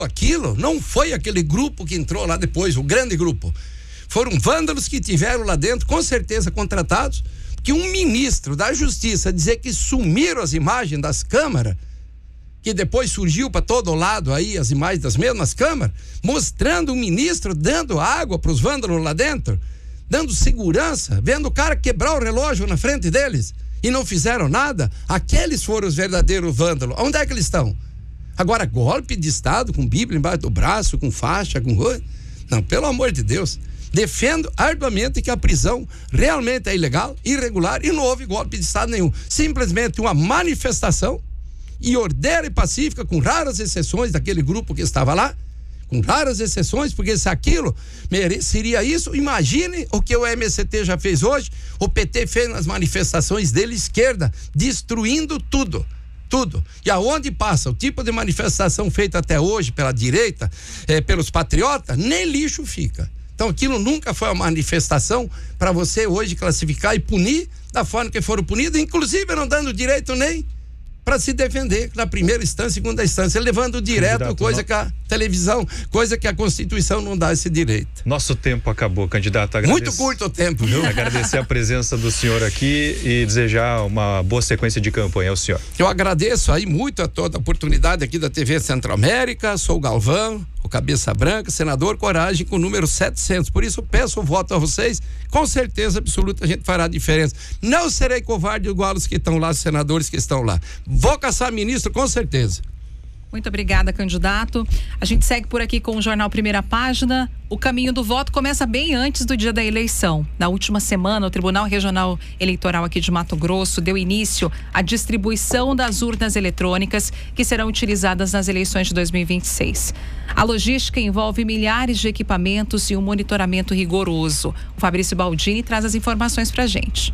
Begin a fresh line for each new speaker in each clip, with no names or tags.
Aquilo não foi aquele grupo que entrou lá depois, o grande grupo. Foram vândalos que tiveram lá dentro, com certeza contratados, que um ministro da Justiça dizer que sumiram as imagens das câmaras, que depois surgiu para todo lado aí as imagens das mesmas câmaras, mostrando o ministro dando água para os vândalos lá dentro, dando segurança, vendo o cara quebrar o relógio na frente deles e não fizeram nada. Aqueles foram os verdadeiros vândalos. Onde é que eles estão? Agora, golpe de Estado com Bíblia embaixo do braço, com faixa, com... Não, pelo amor de Deus. Defendo arduamente que a prisão realmente é ilegal, irregular e não houve golpe de Estado nenhum. Simplesmente uma manifestação e ordeira e pacífica, com raras exceções daquele grupo que estava lá, com raras exceções, porque se aquilo mereceria isso, imagine o que o MST já fez hoje, o PT fez nas manifestações dele esquerda, destruindo tudo. Tudo. E aonde passa o tipo de manifestação feita até hoje pela direita, pelos patriotas, nem lixo fica. Então aquilo nunca foi uma manifestação para você hoje classificar e punir da forma que foram punidos, inclusive não dando direito nem para se defender na primeira instância, segunda instância, levando direto, candidato, coisa que a televisão, coisa que a Constituição não dá esse direito.
Nosso tempo acabou, candidato.
Muito curto o tempo, viu?
Agradecer a presença do senhor aqui e desejar uma boa sequência de campanha ao senhor.
Eu agradeço aí muito a toda a oportunidade aqui da TV Centro-América. Sou o Galvão, o Cabeça Branca, senador Coragem com o número 700. Por isso peço o voto a vocês. Com certeza absoluta a gente fará a diferença. Não serei covarde igual os que estão lá, os senadores que estão lá. Vou caçar ministro, com certeza.
Muito obrigada, candidato. A gente segue por aqui com o Jornal Primeira Página. O caminho do voto começa bem antes do dia da eleição. Na última semana, o Tribunal Regional Eleitoral aqui de Mato Grosso deu início à distribuição das urnas eletrônicas que serão utilizadas nas eleições de 2026. A logística envolve milhares de equipamentos e um monitoramento rigoroso. O Fabrício Baldini traz as informações pra gente.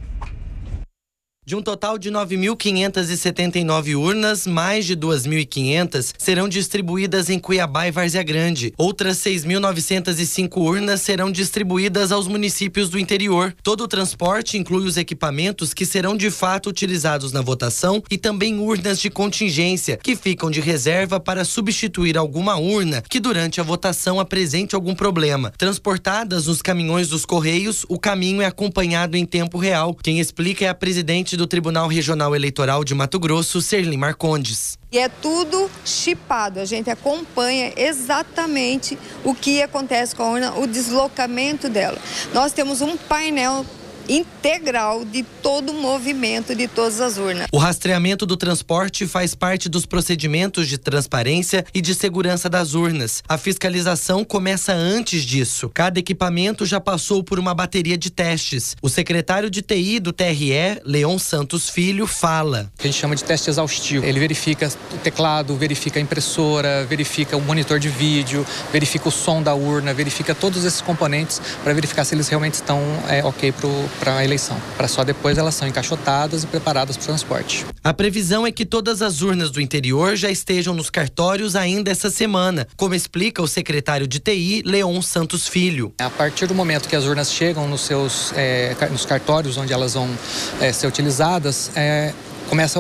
De um total de 9.579 urnas, mais de 2.500 serão distribuídas em Cuiabá e Várzea Grande. Outras 6.905 urnas serão distribuídas aos municípios do interior. Todo o transporte inclui os equipamentos que serão de fato utilizados na votação e também urnas de contingência, que ficam de reserva para substituir alguma urna que durante a votação apresente algum problema. Transportadas nos caminhões dos Correios, o caminho é acompanhado em tempo real. Quem explica é a presidente do Tribunal Regional Eleitoral de Mato Grosso, Serlim Marcondes.
E é tudo chipado, a gente acompanha exatamente o que acontece com a urna, o deslocamento dela. Nós temos um painel integral de todo o movimento de todas as urnas.
O rastreamento do transporte faz parte dos procedimentos de transparência e de segurança das urnas. A fiscalização começa antes disso. Cada equipamento já passou por uma bateria de testes. O secretário de TI do TRE, Leon Santos Filho, fala.
A gente chama de teste exaustivo. Ele verifica o teclado, verifica a impressora, verifica o monitor de vídeo, verifica o som da urna, verifica todos esses componentes para verificar se eles realmente estão ok para a eleição, para só depois elas são encaixotadas e preparadas para o transporte.
A previsão é que todas as urnas do interior já estejam nos cartórios ainda essa semana, como explica o secretário de TI, Leon Santos Filho.
A partir do momento que as urnas chegam nos cartórios onde elas vão ser utilizadas, começa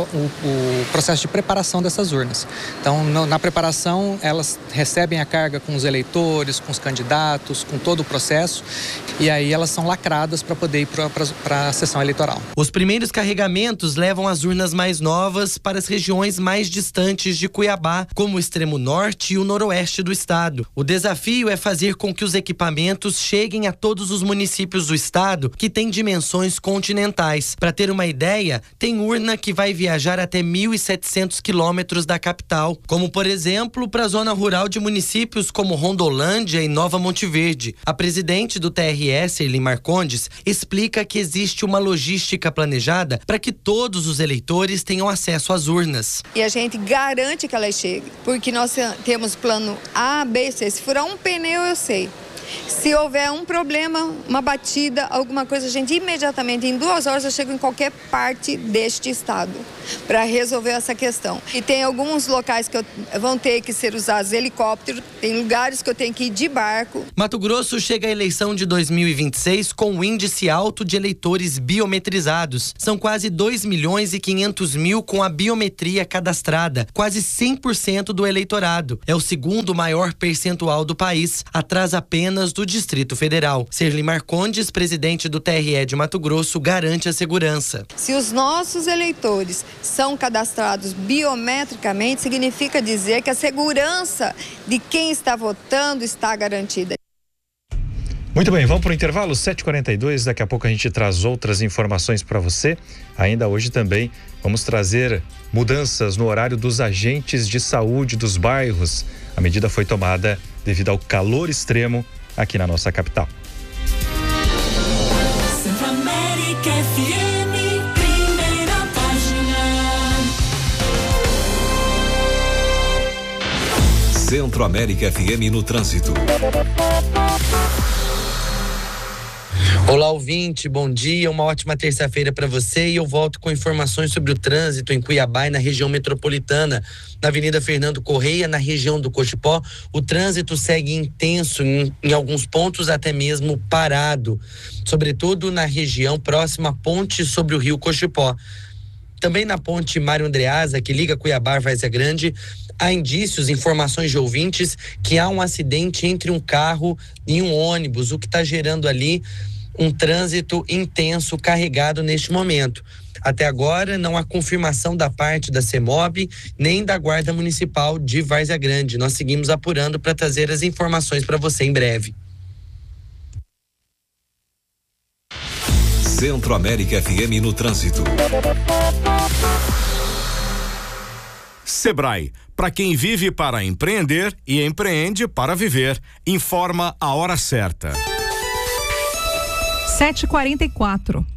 o processo de preparação dessas urnas. Então, na preparação, elas recebem a carga com os eleitores, com os candidatos, com todo o processo, e aí elas são lacradas para poder ir para a sessão eleitoral.
Os primeiros carregamentos levam as urnas mais novas para as regiões mais distantes de Cuiabá, como o extremo norte e o noroeste do estado. O desafio é fazer com que os equipamentos cheguem a todos os municípios do estado que têm dimensões continentais. Para ter uma ideia, tem urna que vai viajar até 1.700 quilômetros da capital, como por exemplo para a zona rural de municípios como Rondolândia e Nova Monte Verde. A presidente do TRE, Serlim Marcondes, explica que existe uma logística planejada para que todos os eleitores tenham acesso às urnas.
E a gente garante que elas cheguem, porque nós temos plano A, B, C. Se furar um pneu, eu sei. Se houver um problema, uma batida, alguma coisa, a gente imediatamente, em 2 horas, eu chego em qualquer parte deste estado para resolver essa questão. E tem alguns locais que vão ter que ser usados helicóptero, tem lugares que eu tenho que ir de barco.
Mato Grosso chega à eleição de 2026 com um índice alto de eleitores biometrizados. São quase 2.500.000 com a biometria cadastrada, quase 100% do eleitorado. É o segundo maior percentual do país, atrás apenas do Distrito Federal. Serli Marcondes, presidente do TRE de Mato Grosso, garante a segurança.
Se os nossos eleitores são cadastrados biometricamente, significa dizer que a segurança de quem está votando está garantida.
Muito bem, vamos para o intervalo, 7h42, daqui a pouco a gente traz outras informações para você. Ainda hoje também vamos trazer mudanças no horário dos agentes de saúde dos bairros. A medida foi tomada devido ao calor extremo aqui na nossa capital.
Centro-América FM, primeira página.
Centro-América FM no trânsito.
Olá, ouvinte, bom dia, uma ótima terça-feira para você e eu volto com informações sobre o trânsito em Cuiabá e na região metropolitana. Na Avenida Fernando Correia, na região do Cochipó, o trânsito segue intenso, em alguns pontos até mesmo parado, sobretudo na região próxima à ponte sobre o rio Cochipó. Também na ponte Mário Andreasa, que liga Cuiabá a Várzea Grande, há indícios, informações de ouvintes, que há um acidente entre um carro e um ônibus, o que está gerando ali um trânsito intenso carregado neste momento. Até agora não há confirmação da parte da CEMOB nem da Guarda Municipal de Várzea Grande. Nós seguimos apurando para trazer as informações para você em breve.
Centro-América FM no trânsito.
Sebrae, para quem vive para empreender e empreende para viver. Informa a hora certa.
7h44.